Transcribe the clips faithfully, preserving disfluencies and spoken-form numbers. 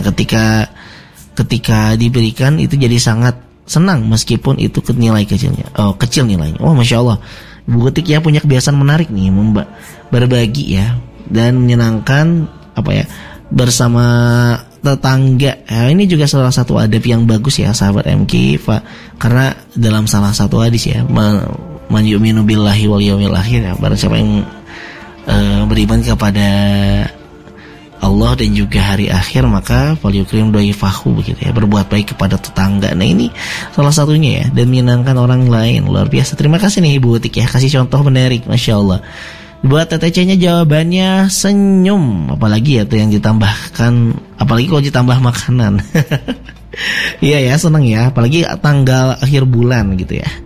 ketika ketika diberikan itu jadi sangat senang meskipun itu nilai kecilnya. Oh, kecil nilainya. Oh, Masya Allah. Ibu Ketik ya punya kebiasaan menarik nih, memba- berbagi ya dan menyenangkan apa ya bersama tetangga. Ya, ini juga salah satu adab yang bagus ya sahabat M K, Pak. Karena dalam salah satu hadis ya, man yu'minu billahi wal yaumil akhir ya, barang siapa yang uh, beriman kepada Allah dan juga hari akhir maka falyukrim dhaifahu begitu ya, berbuat baik kepada tetangga. Nah ini salah satunya ya, dan menyenangkan orang lain. Luar biasa. Terima kasih nih Ibu Ketik ya, kasih contoh menarik, Masya Allah. Buat T T C-nya jawabannya senyum, apalagi ya tuh yang ditambahkan, apalagi kalau ditambah makanan. Iya ya, seneng ya, apalagi tanggal akhir bulan gitu ya.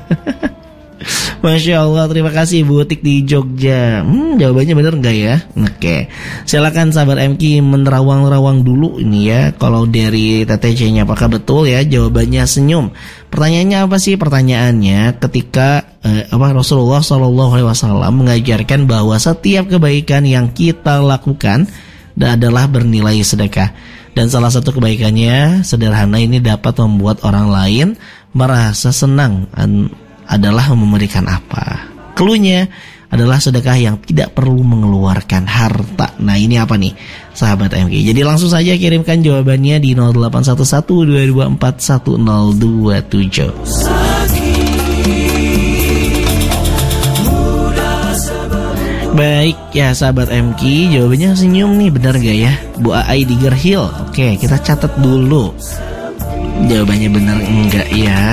Masya Allah, terima kasih Bu Ketik di Jogja. Hmm, jawabannya bener nggak ya? Oke, silakan sahabat M K menerawang-rawang dulu ini ya. Kalau dari T T C-nya apakah betul ya? Jawabannya senyum. Pertanyaannya apa sih? Pertanyaannya ketika eh, apa Rasulullah Shallallahu Alaihi Wasallam mengajarkan bahwa setiap kebaikan yang kita lakukan adalah bernilai sedekah. Dan salah satu kebaikannya sederhana ini dapat membuat orang lain merasa senang adalah memberikan apa? Cluenya adalah sedekah yang tidak perlu mengeluarkan harta. Nah ini apa nih sahabat M K? Jadi langsung saja kirimkan jawabannya di nol delapan satu satu dua dua empat satu nol dua tujuh. Baik ya sahabat M K, jawabannya senyum nih, benar gak ya? Bu Ai di Gerhil. Oke, kita catat dulu. Jawabannya benar enggak ya?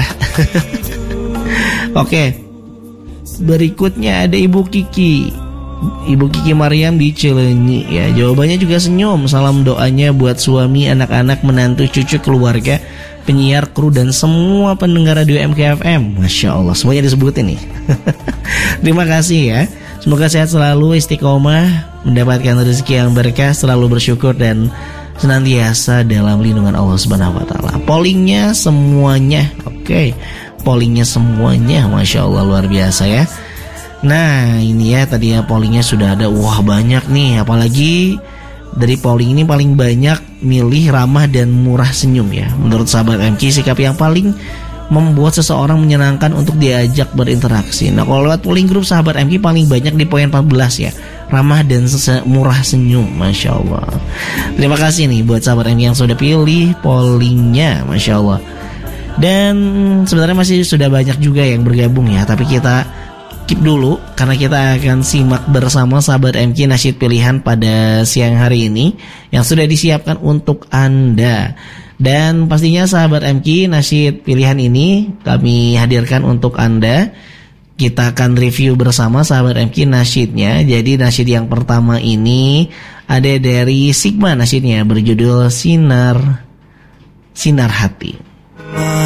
Oke, berikutnya ada Ibu Kiki, Ibu Kiki Mariam di Cileunyi ya. Jawabannya juga senyum. Salam doanya buat suami, anak-anak, menantu, cucu, keluarga, penyiar, kru, dan semua pendengar radio M K F M. Masya Allah, semuanya disebutin nih. Terima kasih ya. Semoga sehat selalu, istiqomah, mendapatkan rezeki yang berkah, selalu bersyukur dan senantiasa dalam lindungan Allah Subhanahu wa taala. Pollingnya semuanya oke. Okay. Pollingnya semuanya Masya Allah luar biasa ya. Nah ini ya tadi ya pollingnya sudah ada. Wah banyak nih, apalagi dari polling ini paling banyak milih ramah dan murah senyum ya. Menurut sahabat M K, sikap yang paling membuat seseorang menyenangkan untuk diajak berinteraksi. Nah kalau lewat polling group sahabat M K paling banyak di poin empat belas ya, ramah dan murah senyum. Masya Allah. Terima kasih nih buat sahabat M K yang sudah pilih pollingnya. Masya Allah. Dan sebenarnya masih sudah banyak juga yang bergabung ya, tapi kita keep dulu karena kita akan simak bersama sahabat M K nasyid pilihan pada siang hari ini yang sudah disiapkan untuk Anda. Dan pastinya sahabat M K nasyid pilihan ini kami hadirkan untuk Anda. Kita akan review bersama sahabat M K nasyidnya. Jadi nasyid yang pertama ini ada dari Sigma, nasyidnya berjudul Sinar Sinar Hati.